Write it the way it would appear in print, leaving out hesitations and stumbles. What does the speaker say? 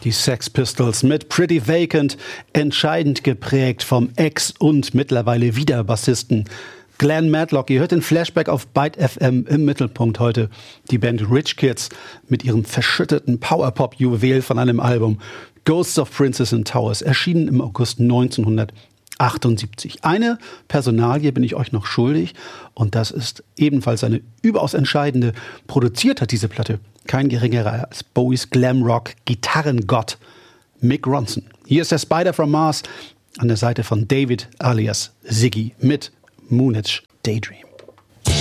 Die Sex Pistols mit Pretty Vacant, entscheidend geprägt vom Ex- und mittlerweile wieder Bassisten Glenn Matlock. Ihr hört den Flashback auf Byte FM. Im Mittelpunkt heute die Band Rich Kids mit ihrem verschütteten Powerpop-Juwel von einem Album Ghosts of Princess and Towers, erschienen im August 1978. Eine Personalie bin ich euch noch schuldig und das ist ebenfalls eine überaus entscheidende. Produziert hat diese Platte kein geringerer als Bowies Glamrock-Gitarrengott Mick Ronson. Hier ist der Spider from Mars an der Seite von David alias Ziggy mit Moonage Daydream.